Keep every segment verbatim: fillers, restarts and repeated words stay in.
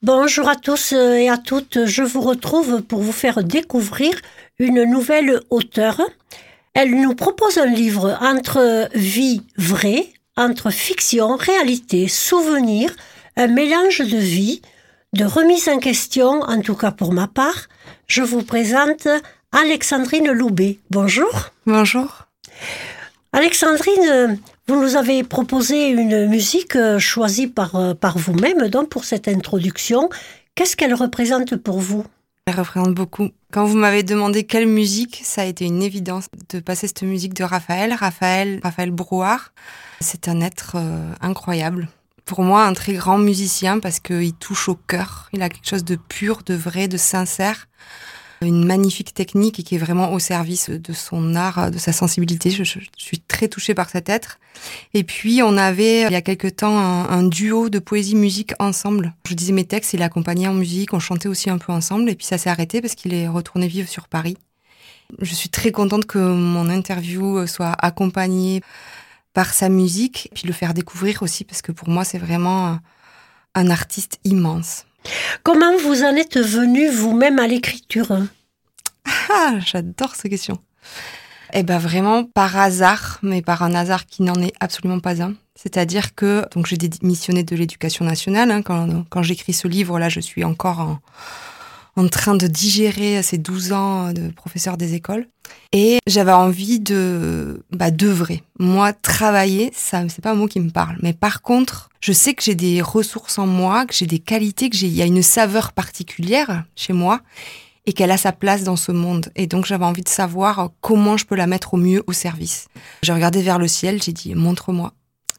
Bonjour à tous et à toutes, je vous retrouve pour vous faire découvrir une nouvelle auteure. Elle nous propose un livre entre vie vraie, entre fiction, réalité, souvenir, un mélange de vie, de remise en question, en tout cas pour ma part. Je vous présente Alexandrine Loubet. Bonjour. Bonjour. Alexandrine, vous nous avez proposé une musique choisie par, par vous-même donc pour cette introduction. Qu'est-ce qu'elle représente pour vous ? Elle représente beaucoup. Quand vous m'avez demandé quelle musique, ça a été une évidence de passer cette musique de Raphaël. Raphaël, Raphaël Brouard, c'est un être euh, incroyable. Pour moi, un très grand musicien parce qu'il touche au cœur. Il a quelque chose de pur, de vrai, de sincère. Une magnifique technique et qui est vraiment au service de son art, de sa sensibilité. Je, je, je suis très touchée par cet être. Et puis, on avait, il y a quelque temps, un, un duo de poésie-musique ensemble. Je disais mes textes, il accompagnait en musique, on chantait aussi un peu ensemble. Et puis, ça s'est arrêté parce qu'il est retourné vivre sur Paris. Je suis très contente que mon interview soit accompagnée par sa musique. Et puis, le faire découvrir aussi parce que pour moi, c'est vraiment un artiste immense. Comment vous en êtes venu vous-même à l'écriture ? Ah, j'adore cette question. Eh ben vraiment par hasard, mais par un hasard qui n'en est absolument pas un. C'est-à-dire que donc j'ai démissionné de l'Éducation nationale hein, quand quand j'écris ce livre là, je suis encore en en train de digérer ces douze ans de professeur des écoles et j'avais envie de bah d'œuvrer. Moi, travailler, ça c'est pas un mot qui me parle, mais par contre, je sais que j'ai des ressources en moi, que j'ai des qualités, que j'ai il y a une saveur particulière chez moi et qu'elle a sa place dans ce monde. Et donc j'avais envie de savoir comment je peux la mettre au mieux au service. J'ai regardé vers le ciel, j'ai dit montre-moi.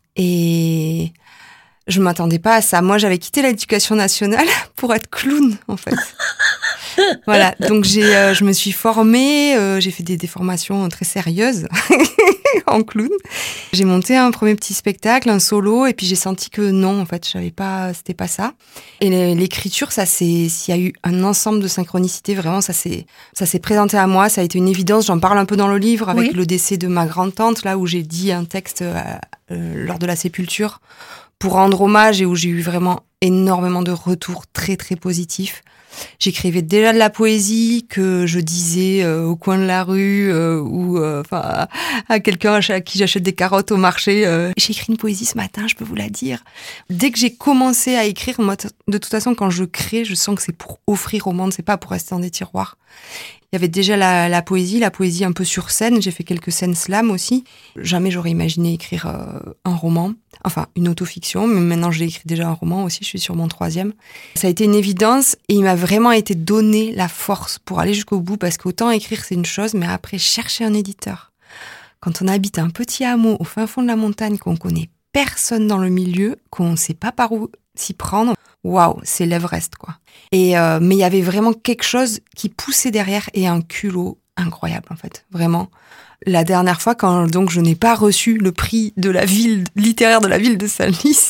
Et je m'attendais pas à ça. Moi, j'avais quitté l'Éducation nationale pour être clown, en fait. Voilà. Donc, j'ai, euh, je me suis formée, euh, j'ai fait des, des formations très sérieuses en clown. J'ai monté un premier petit spectacle, un solo, et puis j'ai senti que non, en fait, j'avais pas, c'était pas ça. Et l'écriture, ça c'est, s'il y a eu un ensemble de synchronicité, vraiment, ça s'est, ça s'est présenté à moi, ça a été une évidence. J'en parle un peu dans le livre avec oui. le décès de ma grande-tante, là où j'ai dit un texte euh, euh, lors de la sépulture. Pour rendre hommage et où j'ai eu vraiment énormément de retours très très positifs. J'écrivais déjà de la poésie que je disais euh, au coin de la rue euh, ou euh, enfin à, à quelqu'un à qui j'achète des carottes au marché. Euh. J'ai écrit une poésie ce matin, je peux vous la dire. Dès que j'ai commencé à écrire, moi de toute façon quand je crée, je sens que c'est pour offrir au monde, c'est pas pour rester dans des tiroirs. Il y avait déjà la, la poésie, la poésie un peu sur scène. J'ai fait quelques scènes slam aussi. Jamais j'aurais imaginé écrire euh, un roman, enfin une autofiction, mais maintenant j'ai écrit déjà un roman aussi, je suis sur mon troisième. Ça a été une évidence et il m'a vraiment été donné la force pour aller jusqu'au bout parce qu'autant écrire c'est une chose, mais après chercher un éditeur. Quand on habite un petit hameau au fin fond de la montagne, qu'on connaît personne dans le milieu, qu'on ne sait pas par où s'y prendre, waouh, c'est l'Everest quoi. Et euh, mais il y avait vraiment quelque chose qui poussait derrière et un culot incroyable en fait, vraiment. La dernière fois quand donc je n'ai pas reçu le prix de la ville littéraire de la ville de Senlis,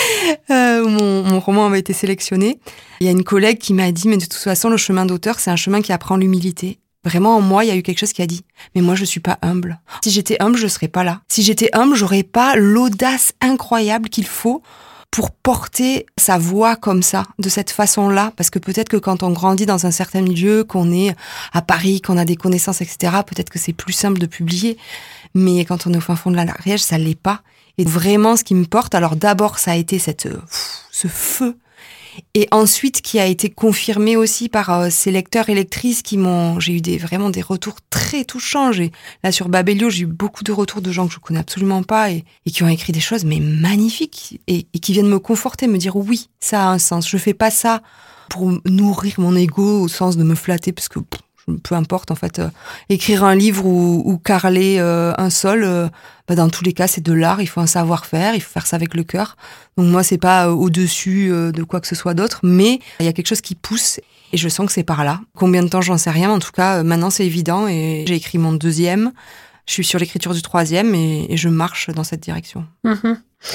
euh, mon, mon roman avait été sélectionné. Il y a une collègue qui m'a dit mais de toute façon le chemin d'auteur c'est un chemin qui apprend l'humilité. Vraiment en moi il y a eu quelque chose qui a dit mais moi je suis pas humble. Si j'étais humble je serais pas là. Si j'étais humble j'aurais pas l'audace incroyable qu'il faut pour porter sa voix comme ça, de cette façon-là, parce que peut-être que quand on grandit dans un certain milieu, qu'on est à Paris, qu'on a des connaissances, et cetera, peut-être que c'est plus simple de publier, mais quand on est au fin fond de l'Ariège, ça l'est pas. Et vraiment, ce qui me porte, alors d'abord, ça a été cette, pff, ce feu, et ensuite qui a été confirmé aussi par euh, ces lecteurs et lectrices qui m'ont, j'ai eu des vraiment des retours très touchants. J'ai, là sur Babelio, j'ai eu beaucoup de retours de gens que je connais absolument pas et, et qui ont écrit des choses mais magnifiques et, et qui viennent me conforter, me dire oui, ça a un sens. Je fais pas ça pour nourrir mon ego au sens de me flatter parce que pff, peu importe en fait. Euh, écrire un livre ou, ou carreler euh, un sol, euh, bah, dans tous les cas c'est de l'art. Il faut un savoir-faire, il faut faire ça avec le cœur. Donc moi c'est pas euh, au-dessus euh, de quoi que ce soit d'autre, mais il y a quelque chose qui pousse et je sens que c'est par là. Combien de temps j'en sais rien, mais en tout cas euh, maintenant c'est évident et j'ai écrit mon deuxième. Je suis sur l'écriture du troisième et, et je marche dans cette direction. Mmh.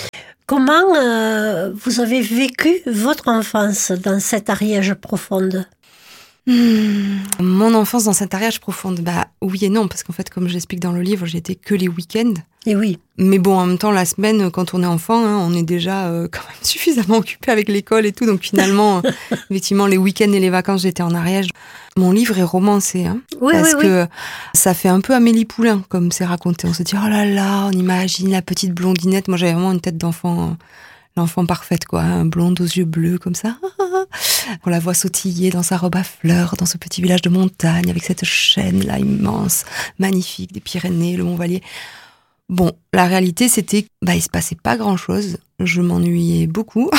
Comment euh, vous avez vécu votre enfance dans cette Ariège profonde ? Mmh. Mon enfance dans cette Ariège profonde, bah oui et non, parce qu'en fait, comme je l'explique dans le livre, j'étais que les week-ends. Et oui. Mais bon, en même temps, la semaine, quand on est enfant, hein, on est déjà euh, quand même suffisamment occupé avec l'école et tout. Donc finalement, effectivement, les week-ends et les vacances, j'étais en Ariège. Mon livre est romancé, hein, oui, parce oui, que oui. ça fait un peu Amélie Poulain, comme c'est raconté. On se dit, oh là là, on imagine la petite blondinette. Moi, j'avais vraiment une tête d'enfant, l'enfant parfaite, quoi, hein, blonde aux yeux bleus, comme ça. On la voit sautiller dans sa robe à fleurs, dans ce petit village de montagne, avec cette chaîne là immense, magnifique, des Pyrénées, le Mont-Vallier. Bon, la réalité, c'était, bah, il se passait pas grand-chose. Je m'ennuyais beaucoup.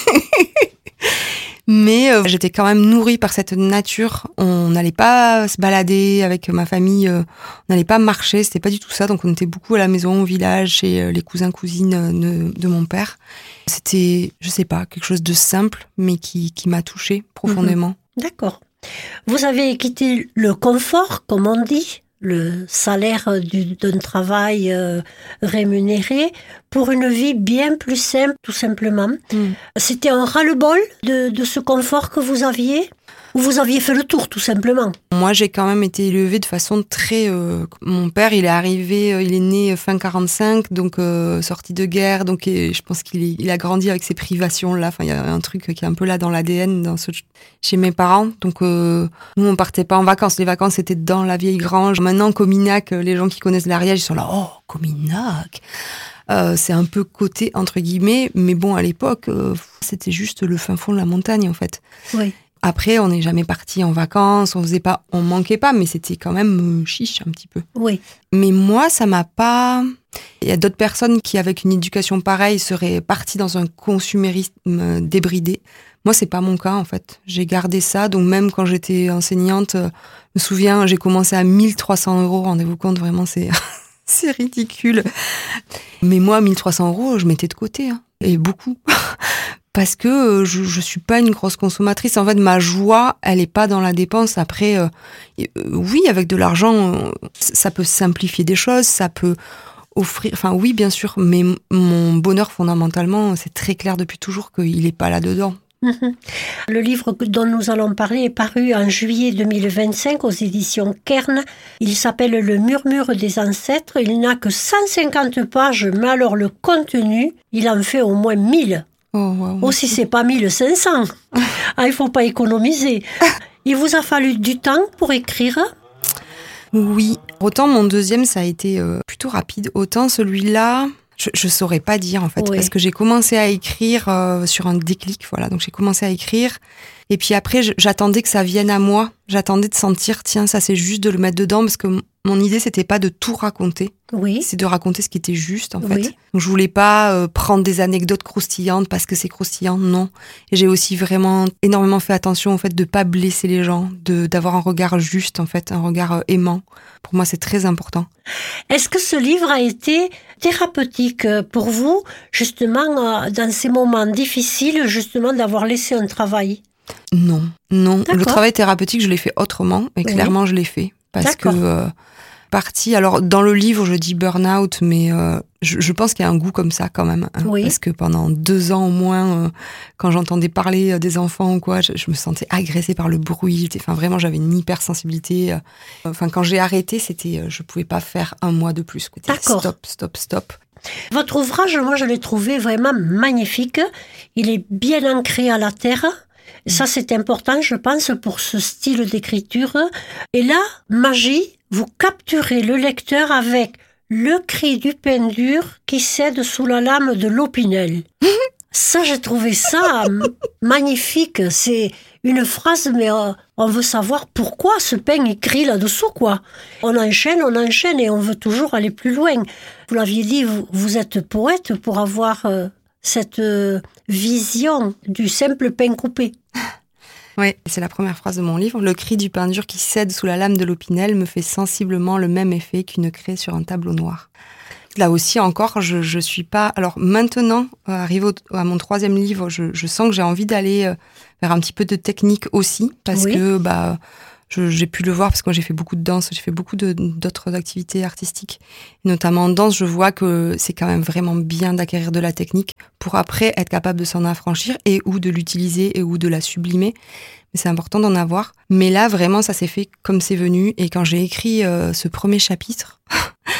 Mais euh, j'étais quand même nourrie par cette nature. On n'allait pas se balader avec ma famille, euh, on n'allait pas marcher, c'était pas du tout ça. Donc on était beaucoup à la maison, au village, chez euh, les cousins, cousines euh, de, de mon père. C'était, je sais pas, quelque chose de simple, mais qui, qui m'a touchée profondément. Mmh. D'accord. Vous avez quitté le confort, comme on dit, le salaire du, d'un travail euh, rémunéré, pour une vie bien plus simple, tout simplement. Mm. C'était un ras-le-bol de, de ce confort que vous aviez, ou vous aviez fait le tour, tout simplement? Moi, j'ai quand même été élevée de façon très... Euh, mon père, il est arrivé, euh, il est né fin quarante-cinq, donc euh, sorti de guerre, donc et, je pense qu'il est, il a grandi avec ces privations-là. Enfin, il y a un truc qui est un peu là dans l'A D N, dans ce, chez mes parents. Donc, euh, nous, on partait pas en vacances. Les vacances, c'était dans la vieille grange. Maintenant, Cominac, les gens qui connaissent l'Ariège, ils sont là, oh, Cominac. Euh, c'est un peu coté, entre guillemets, mais bon, à l'époque, euh, c'était juste le fin fond de la montagne, en fait. Oui. Après, on n'est jamais parti en vacances, on faisait pas, on manquait pas, mais c'était quand même chiche un petit peu. Oui. Mais moi, ça m'a pas... Il y a d'autres personnes qui, avec une éducation pareille, seraient parties dans un consumérisme débridé. Moi, c'est pas mon cas, en fait. J'ai gardé ça, donc même quand j'étais enseignante, je me souviens, j'ai commencé à mille trois cents euros, rendez-vous compte, vraiment, c'est... c'est ridicule. Mais moi, mille trois cents euros, je mettais de côté, hein, et beaucoup. Parce que je, je suis pas une grosse consommatrice. En fait, ma joie, elle est pas dans la dépense. Après, euh, oui, avec de l'argent, ça peut simplifier des choses, ça peut offrir... Enfin, oui, bien sûr, mais mon bonheur, fondamentalement, c'est très clair depuis toujours qu'il est pas là-dedans. Le livre dont nous allons parler est paru en juillet deux mille vingt-cinq aux éditions Kern. Il s'appelle Le murmure des ancêtres. Il n'a que cent cinquante pages, mais alors le contenu, il en fait au moins mille. Oh, wow. Oh, si c'est pas mille cinq cents. Ah, il faut pas économiser. Il vous a fallu du temps pour écrire? Oui. Autant mon deuxième, ça a été euh, plutôt rapide. Autant celui-là... Je, je saurais pas dire en fait, oui. Parce que j'ai commencé à écrire euh, sur un déclic, voilà. Donc j'ai commencé à écrire, et puis après je, j'attendais que ça vienne à moi. J'attendais de sentir, tiens, ça c'est juste de le mettre dedans, parce que m- mon idée c'était pas de tout raconter, oui. C'est de raconter ce qui était juste en fait. Oui. Donc je voulais pas euh, prendre des anecdotes croustillantes parce que c'est croustillant, non. Et j'ai aussi vraiment énormément fait attention en fait de pas blesser les gens, de d'avoir un regard juste en fait, un regard euh, aimant. Pour moi c'est très important. Est-ce que ce livre a été thérapeutique pour vous, justement, dans ces moments difficiles, justement, d'avoir laissé un travail? Non, non. D'accord. Le travail thérapeutique, je l'ai fait autrement, et clairement, oui. Je l'ai fait. Parce D'accord. que, euh, partie, alors, dans le livre, je dis burn-out, mais euh, je, je pense qu'il y a un goût comme ça, quand même. Hein, oui. Parce que pendant deux ans au moins, euh, quand j'entendais parler des enfants ou quoi, je, je me sentais agressée par le bruit. Enfin, vraiment, j'avais une hypersensibilité. Enfin, quand j'ai arrêté, c'était, je pouvais pas faire un mois de plus. Quoi. D'accord. Stop, stop, stop. Votre ouvrage, moi, je l'ai trouvé vraiment magnifique. Il est bien ancré à la terre. Ça, c'est important, je pense, pour ce style d'écriture. Et là, magie, vous capturez le lecteur avec le cri du pain dur qui cède sous la lame de l'Opinel. Ça, j'ai trouvé ça magnifique. C'est une phrase, mais euh, on veut savoir pourquoi ce pain écrit là-dessous, quoi. On enchaîne, on enchaîne et on veut toujours aller plus loin. Vous l'aviez dit, vous, vous êtes poète pour avoir euh, cette euh, vision du simple pain coupé. Oui, c'est la première phrase de mon livre. Le cri du pain dur qui cède sous la lame de l'Opinel me fait sensiblement le même effet qu'une craie sur un tableau noir. Là aussi, encore, je, je suis pas... Alors maintenant, euh, arrivé au, à mon troisième livre, je, je sens que j'ai envie d'aller euh, vers un petit peu de technique aussi, parce oui. que bah, je, j'ai pu le voir, parce que moi j'ai fait beaucoup de danse, j'ai fait beaucoup de, d'autres activités artistiques. Et notamment en danse, je vois que c'est quand même vraiment bien d'acquérir de la technique pour après être capable de s'en affranchir et ou de l'utiliser et ou de la sublimer. Mais c'est important d'en avoir. Mais là, vraiment, ça s'est fait comme c'est venu. Et quand j'ai écrit euh, ce premier chapitre...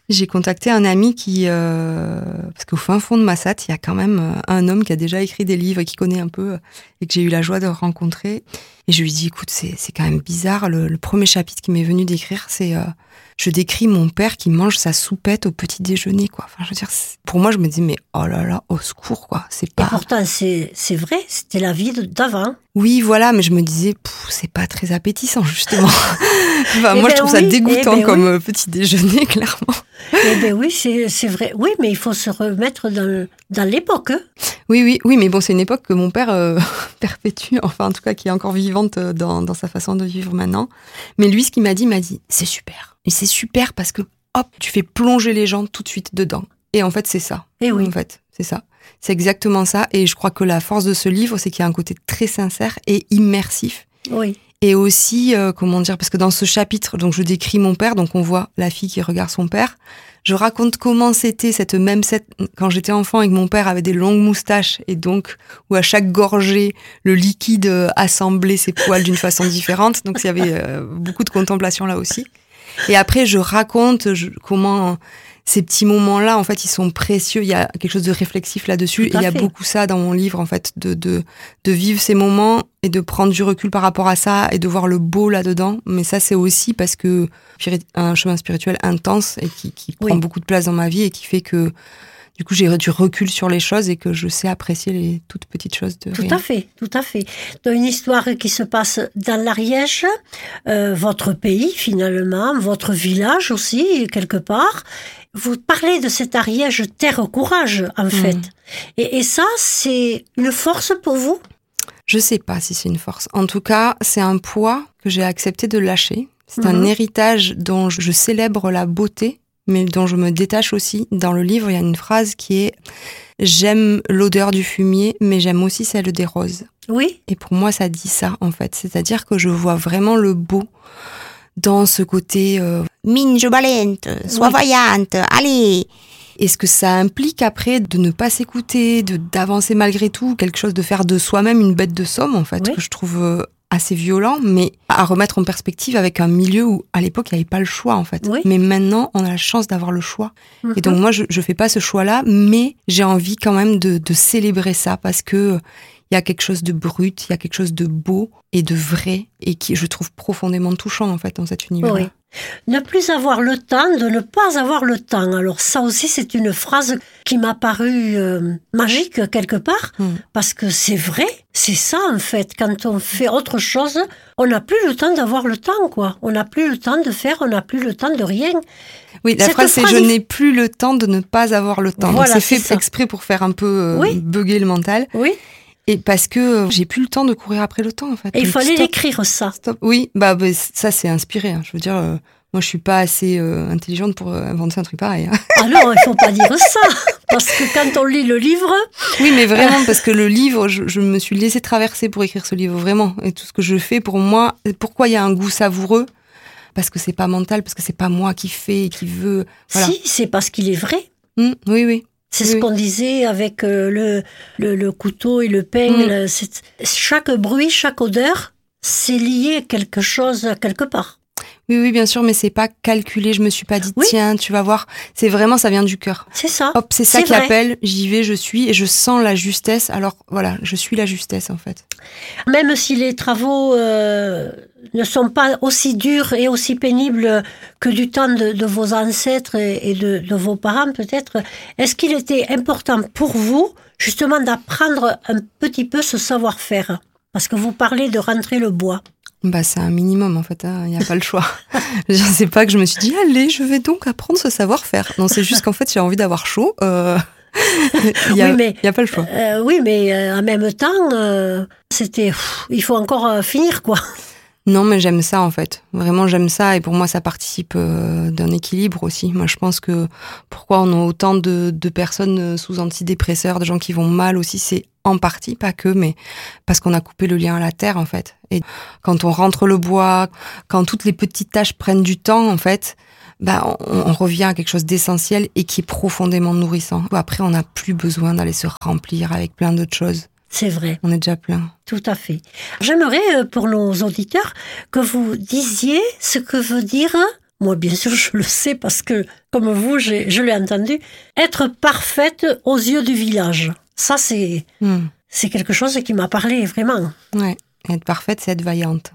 J'ai contacté un ami qui... Euh, parce qu'au fin fond de Massat, il y a quand même un homme qui a déjà écrit des livres et qui connaît un peu et que j'ai eu la joie de rencontrer. Et je lui ai dit, écoute, c'est, c'est quand même bizarre. Le, le premier chapitre qui m'est venu d'écrire, c'est... Euh, je décris mon père qui mange sa soupette au petit déjeuner, quoi. Enfin, je veux dire, pour moi, je me dis, mais oh là là, au secours, quoi. C'est pas... Et pourtant, c'est, c'est vrai, c'était la vie d'avant. Oui, voilà, mais je me disais, pff, c'est pas très appétissant, justement. Enfin, moi, ben je trouve oui, ça dégoûtant ben comme oui. petit déjeuner, clairement. Eh bien oui, c'est, c'est vrai. Oui, mais il faut se remettre dans, dans l'époque. Hein. Oui, oui, oui, mais bon, c'est une époque que mon père euh, perpétue, enfin, en tout cas, qui est encore vivante dans, dans sa façon de vivre maintenant. Mais lui, ce qu'il m'a dit, il m'a dit, c'est super. Et c'est super parce que, hop, tu fais plonger les gens tout de suite dedans. Et en fait, c'est ça. Et oui. En fait, c'est ça. C'est exactement ça. Et je crois que la force de ce livre, c'est qu'il y a un côté très sincère et immersif. Oui. Et aussi, euh, comment dire, parce que dans ce chapitre, donc je décris mon père, donc on voit la fille qui regarde son père. Je raconte comment c'était cette même scène quand j'étais enfant et que mon père avait des longues moustaches et donc où à chaque gorgée, le liquide assemblait ses poils d'une façon différente. Donc il y avait euh, beaucoup de contemplation là aussi. Et après, je raconte je, comment ces petits moments-là, en fait, ils sont précieux. Il y a quelque chose de réflexif là-dessus. Et il y a fait. beaucoup ça dans mon livre, en fait, de, de, de vivre ces moments et de prendre du recul par rapport à ça et de voir le beau là-dedans. Mais ça, c'est aussi parce que un chemin spirituel intense et qui, qui prend oui. beaucoup de place dans ma vie et qui fait que, du coup, j'ai du recul sur les choses et que je sais apprécier les toutes petites choses de Tout rien. à fait, tout à fait. Dans une histoire qui se passe dans l'Ariège, euh, votre pays finalement, votre village aussi, quelque part. Vous parlez de cet Ariège terre courage, en fait. Mmh. Et, et ça, c'est une force pour vous ? Je sais pas si c'est une force. En tout cas, c'est un poids que j'ai accepté de lâcher. C'est mmh. un héritage dont je célèbre la beauté, mais dont je me détache aussi. Dans le livre, il y a une phrase qui est « J'aime l'odeur du fumier, mais j'aime aussi celle des roses ». Oui. Et pour moi, ça dit ça, en fait. C'est-à-dire que je vois vraiment le beau dans ce côté euh, « Minge valente, sois oui. vaillante, allez !» Et ce que ça implique après de ne pas s'écouter, de d'avancer malgré tout, quelque chose de faire de soi-même une bête de somme, en fait, oui. que je trouve... Euh, assez violent, mais à remettre en perspective avec un milieu où, à l'époque, il n'y avait pas le choix, en fait. Oui. Mais maintenant, on a la chance d'avoir le choix. Mm-hmm. Et donc, moi, je ne fais pas ce choix-là, mais j'ai envie quand même de, de célébrer ça parce que il y a quelque chose de brut, il y a quelque chose de beau et de vrai et qui, je trouve, profondément touchant, en fait, dans cet univers. Oui. Ne plus avoir le temps de ne pas avoir le temps. Alors ça aussi, c'est une phrase qui m'a paru euh, magique quelque part, mm. parce que c'est vrai, c'est ça en fait. Quand on fait autre chose, on n'a plus le temps d'avoir le temps, quoi. On n'a plus le temps de faire, on n'a plus le temps de rien. Oui, la phrase, c'est « je n'ai plus le temps de ne pas avoir le temps voilà, ». Donc c'est fait ça. exprès pour faire un peu euh, oui. bugger le mental. Oui. Et parce que j'ai plus le temps de courir après le temps, en fait. Et il Donc, fallait stop, l'écrire, ça. Stop. Oui, bah, bah ça, c'est inspiré. Hein. Je veux dire, euh, moi, je suis pas assez euh, intelligente pour euh, inventer un truc pareil. Hein. Ah non, il faut pas dire ça. Parce que quand on lit le livre... Oui, mais vraiment, parce que le livre, je, je me suis laissée traverser pour écrire ce livre, vraiment. Et tout ce que je fais, pour moi, pourquoi il y a un goût savoureux ? Parce que c'est pas mental, parce que c'est pas moi qui fais et qui veut... Voilà. Si, c'est parce qu'il est vrai. Mmh, oui, oui. C'est oui, ce oui. qu'on disait avec euh, le, le, le couteau et le peigne. Mmh. Le, c'est, chaque bruit, chaque odeur, c'est lié à quelque chose, quelque part. Oui, oui, bien sûr, mais c'est pas calculé. Je me suis pas dit, oui. tiens, tu vas voir. C'est vraiment, ça vient du cœur. C'est ça. Hop, c'est ça c'est qui vrai. appelle. J'y vais, je suis, et je sens la justesse. Alors, voilà, je suis la justesse, en fait. Même si les travaux euh, ne sont pas aussi durs et aussi pénibles que du temps de, de vos ancêtres et, et de, de vos parents, peut-être, est-ce qu'il était important pour vous, justement, d'apprendre un petit peu ce savoir-faire ? Parce que vous parlez de rentrer le bois. Bah, c'est un minimum, en fait, il hein, n'y a pas le choix. Je sais pas que je me suis dit, allez, je vais donc apprendre ce savoir-faire. Non, c'est juste qu'en fait, j'ai envie d'avoir chaud. Euh... Il n'y a, oui, a pas le choix. Euh, oui, mais euh, en même temps, euh, c'était, pff, il faut encore euh, finir, quoi. Non, mais j'aime ça, en fait. Vraiment, j'aime ça. Et pour moi, ça participe euh, d'un équilibre aussi. Moi, je pense que pourquoi on a autant de, de personnes sous antidépresseurs, de gens qui vont mal aussi, c'est en partie, pas que, mais parce qu'on a coupé le lien à la terre, en fait. Et quand on rentre le bois, quand toutes les petites tâches prennent du temps, en fait, bah, on, on revient à quelque chose d'essentiel et qui est profondément nourrissant. Après, on n'a plus besoin d'aller se remplir avec plein d'autres choses. C'est vrai. On est déjà plein. Tout à fait. J'aimerais, pour nos auditeurs, que vous disiez ce que veut dire moi bien sûr je le sais parce que, comme vous, j'ai, je l'ai entendu, être parfaite aux yeux du village. Ça, c'est, mm. c'est quelque chose qui m'a parlé, vraiment. Ouais, être parfaite, c'est être vaillante.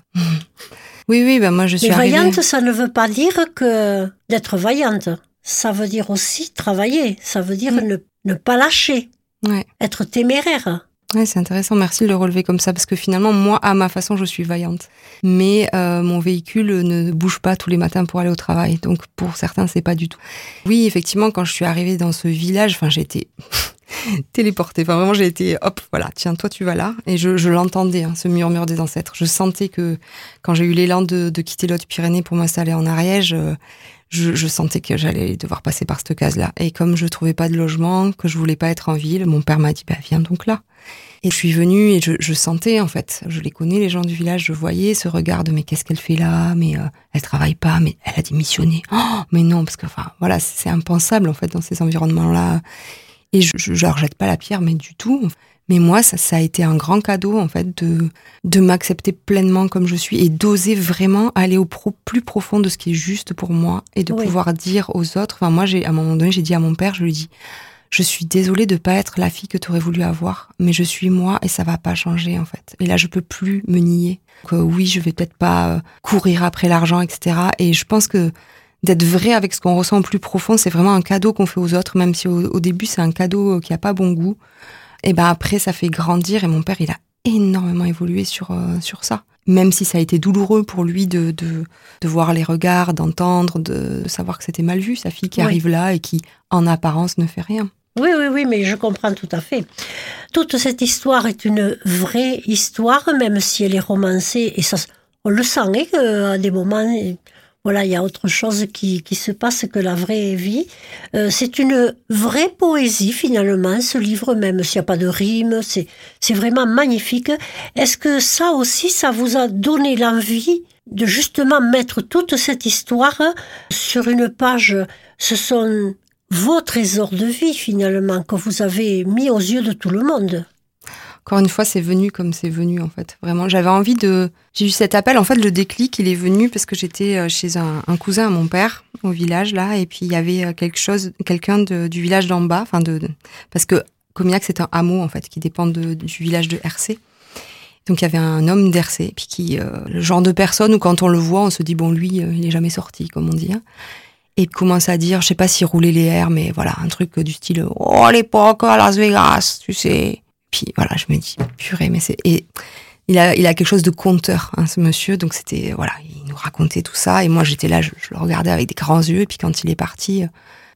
oui, oui, ben moi je suis Mais arrivée... vaillante, ça ne veut pas dire que d'être vaillante. Ça veut dire aussi travailler, ça veut dire mm. ne, ne pas lâcher, ouais. être téméraire. Ouais, c'est intéressant, merci de le relever comme ça, parce que finalement, moi, à ma façon, je suis vaillante. Mais euh, mon véhicule ne bouge pas tous les matins pour aller au travail, donc pour certains, c'est pas du tout. Oui, effectivement, quand je suis arrivée dans ce village, enfin, j'ai été téléportée, enfin vraiment, j'ai été, hop, voilà, tiens, toi, tu vas là. Et je, je l'entendais, hein, ce murmure des ancêtres. Je sentais que, quand j'ai eu l'élan de, de quitter les Hautes-Pyrénées pour m'installer en Ariège, je, je sentais que j'allais devoir passer par cette case-là. Et comme je trouvais pas de logement, que je voulais pas être en ville, mon père m'a dit, bah, viens donc là. Et je suis venue et je, je sentais, en fait, je les connais, les gens du village, je voyais ce regard de mais qu'est-ce qu'elle fait là, mais euh, elle travaille pas, mais elle a démissionné. Oh, mais non, parce que, enfin, voilà, c'est impensable, en fait, dans ces environnements-là. Et je, je, je leur jette pas la pierre, mais du tout. Mais moi, ça, ça a été un grand cadeau, en fait, de, de m'accepter pleinement comme je suis et d'oser vraiment aller au pro, plus profond de ce qui est juste pour moi et de oui. pouvoir dire aux autres. Enfin, moi, j'ai, à un moment donné, j'ai dit à mon père, je lui dis, je suis désolée de pas être la fille que tu aurais voulu avoir, mais je suis moi et ça va pas changer, en fait. Et là, je peux plus me nier. Donc, euh, oui, je vais peut-être pas euh, courir après l'argent, et cetera. Et je pense que d'être vrai avec ce qu'on ressent au plus profond, c'est vraiment un cadeau qu'on fait aux autres, même si au, au début, c'est un cadeau qui a pas bon goût. Et ben après, ça fait grandir. Et mon père, il a énormément évolué sur, euh, sur ça. Même si ça a été douloureux pour lui de, de, de voir les regards, d'entendre, de, de savoir que c'était mal vu, sa fille qui oui. arrive là et qui, en apparence, ne fait rien. Oui, oui, oui, mais je comprends tout à fait. Toute cette histoire est une vraie histoire, même si elle est romancée, et ça, on le sent, hein, qu'à des moments, voilà, il y a autre chose qui, qui se passe que la vraie vie. Euh, c'est une vraie poésie, finalement, ce livre, même s'il n'y a pas de rime, c'est, c'est vraiment magnifique. Est-ce que ça aussi, ça vous a donné l'envie de justement mettre toute cette histoire sur une page? Ce sont vos trésors de vie, finalement, que vous avez mis aux yeux de tout le monde. Encore une fois, c'est venu comme c'est venu, en fait. Vraiment, j'avais envie de... J'ai eu cet appel, en fait, le déclic, il est venu parce que j'étais chez un, un cousin à mon père, au village, là, et puis il y avait quelque chose, quelqu'un de, du village d'en bas, enfin, de, de... parce que Comiac, c'est un hameau, en fait, qui dépend de, du village de Hercé. Donc, il y avait un homme d'Hercé, puis qui, euh, le genre de personne où, quand on le voit, on se dit, bon, lui, euh, il est jamais sorti, comme on dit, hein. Et il commence à dire, je sais pas s'il roulait les airs, mais voilà, un truc du style, oh, à l'époque, à Las Vegas, tu sais. Puis voilà, je me dis, purée, mais c'est... Et il a, il a quelque chose de conteur, hein, ce monsieur, donc c'était, voilà, il nous racontait tout ça, et moi j'étais là, je, je le regardais avec des grands yeux, et puis quand il est parti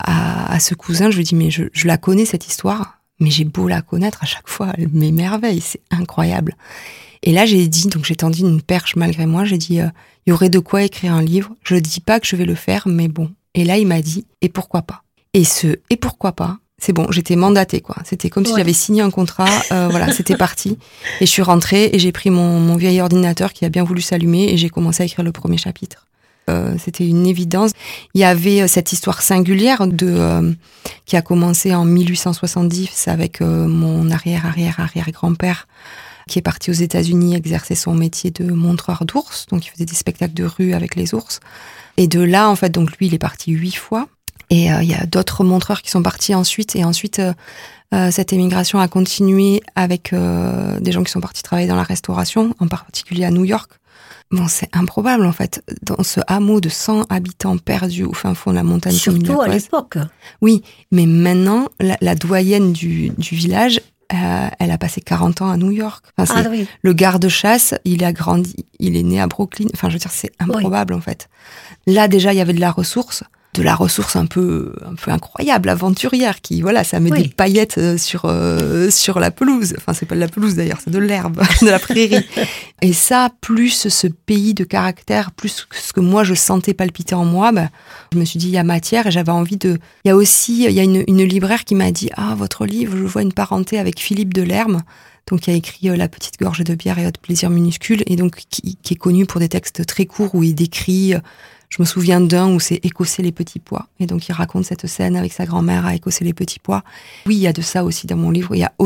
à, à ce cousin, je lui dis, mais je, je la connais cette histoire, mais j'ai beau la connaître, à chaque fois, elle m'émerveille, c'est incroyable. Et là, j'ai dit, donc j'ai tendu une perche malgré moi, j'ai dit, euh, il y aurait de quoi écrire un livre, je dis pas que je vais le faire, mais bon. Et là, il m'a dit, et pourquoi pas? Et ce, et pourquoi pas? C'est bon, j'étais mandatée, quoi. C'était comme ouais. si j'avais signé un contrat, euh, voilà, c'était parti. Et je suis rentrée et j'ai pris mon, mon vieil ordinateur qui a bien voulu s'allumer et j'ai commencé à écrire le premier chapitre. Euh, c'était une évidence. Il y avait cette histoire singulière de euh, qui a commencé en mille huit cent soixante-dix avec euh, mon arrière-arrière-arrière-grand-père qui est parti aux États-Unis exercer son métier de montreur d'ours. Donc, il faisait des spectacles de rue avec les ours. Et de là, en fait, donc lui, il est parti huit fois. Et il euh, y a d'autres montreurs qui sont partis ensuite. Et ensuite, euh, euh, cette émigration a continué avec euh, des gens qui sont partis travailler dans la restauration, en particulier à New York. Bon, c'est improbable, en fait. Dans ce hameau de cent habitants perdus au fin fond de la montagne. Surtout à l'époque. Oui, mais maintenant, la, la doyenne du, du village, euh, elle a passé quarante ans à New York. Enfin, c'est, ah, oui. Le garde-chasse, il a grandi, il est né à Brooklyn. Enfin, je veux dire, c'est improbable, oui. en fait. Là, déjà, il y avait de la ressource. de la ressource un peu un peu incroyable, aventurière, qui voilà, ça met oui. des paillettes sur euh, sur la pelouse. Enfin, c'est pas de la pelouse d'ailleurs, c'est de l'herbe, de la prairie. Et ça, plus ce pays de caractère, plus ce que moi je sentais palpiter en moi, bah, je me suis dit il y a matière et j'avais envie de. Il y a aussi il y a une, une libraire qui m'a dit ah votre livre, je vois une parenté avec Philippe Delerme. Donc, qui a écrit euh, La petite gorgée de bière et autres plaisirs minuscules, et donc qui, qui est connu pour des textes très courts où il décrit. Euh, je me souviens d'un où c'est écosser les petits pois, et donc il raconte cette scène avec sa grand-mère à écosser les petits pois. Oui, il y a de ça aussi dans mon livre. Il y a